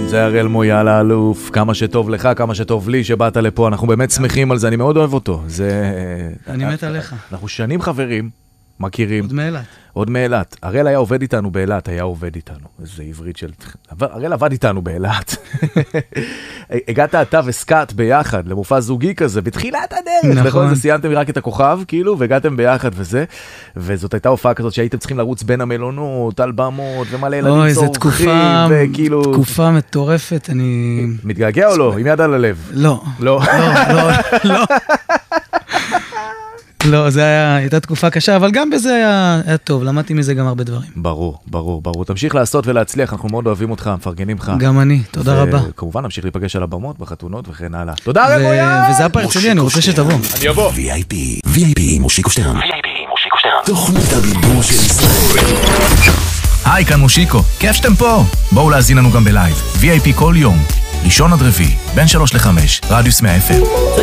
זה הראל מויאל האלוף, כמה שטוב לך, כמה שטוב לי שבאת לפה, אנחנו באמת שמחים על זה, אני מאוד אוהב אותו. אני מת עליך. אנחנו שנים חברים, מכירים. עוד מאילת. עוד מאילת. הראל היה עובד איתנו באילת, היה עובד איתנו. איזה עברית של... הראל עבד איתנו באילת. הגעת אתה וסקאט ביחד, למופע זוגי כזה, בתחילת הדרך. נכון. סיימתם רק את הכוכב, כאילו, והגעתם ביחד וזה. וזאת הייתה הופעה כזאת שהייתם צריכים לרוץ בין המלונות, על במות, ומלא ילדים צורכים, וכאילו... תקופה מטורפת, אני... מתגעגע או לא? עם יד על הלב? לא. לא. לא. לא, זה הייתה תקופה קשה, אבל גם בזה היה טוב, למדתי מזה גם הרבה דברים. ברור. תמשיך לעשות ולהצליח, אנחנו מאוד אוהבים אותך, מפרגנים לך. גם אני, תודה רבה. וכמובן, נמשיך להיפגש על הבמות, בחתונות וכן הלאה. תודה הראל מויאל! וזה הפרק שלי, אני רוצה שתבוא. אני אבוא. VIP עם מושיקו שטרן. תוכנית הבידור של ישראל. היי, כאן מושיקו, כיף שאתם פה. בואו להזין לנו גם בלייב. VIP כל יום, ראשון עד רביעי, בין 3 ל-5, רדיוס 100 FM.